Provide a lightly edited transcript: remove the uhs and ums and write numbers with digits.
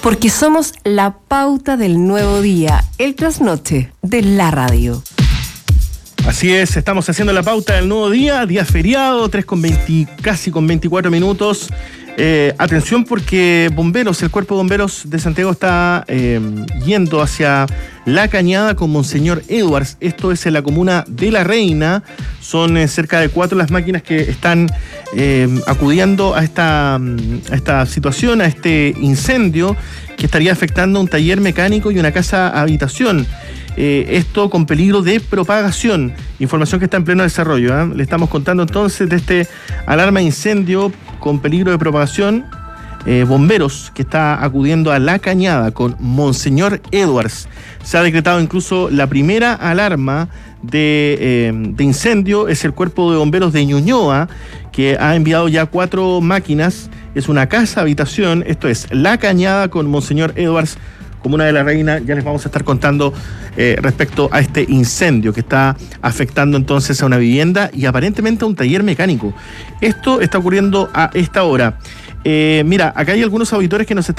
Porque somos la pauta del nuevo día, el trasnoche de la radio. Así es, estamos haciendo la pauta del nuevo día feriado, 3:20, casi con 24 minutos. Atención porque bomberos, el cuerpo de bomberos de Santiago está yendo hacia La Cañada con Monseñor Edwards. Esto es en la comuna de La Reina. Son cerca de 4 las máquinas que están acudiendo a esta situación, a este incendio que estaría afectando un taller mecánico y una casa habitación. Esto con peligro de propagación. Información que está en pleno desarrollo, ¿eh? Le estamos contando entonces de este alarma de incendio con peligro de propagación. Bomberos que está acudiendo a La Cañada con Monseñor Edwards. Se ha decretado incluso la primera alarma de incendio. Es el cuerpo de bomberos de Ñuñoa, que ha enviado ya 4 máquinas. Es una casa habitación. Esto es La Cañada con Monseñor Edwards, comuna de La Reina. Ya les vamos a estar contando respecto a este incendio que está afectando entonces a una vivienda y aparentemente a un taller mecánico. Esto está ocurriendo a esta hora. Mira, acá hay algunos auditores que nos están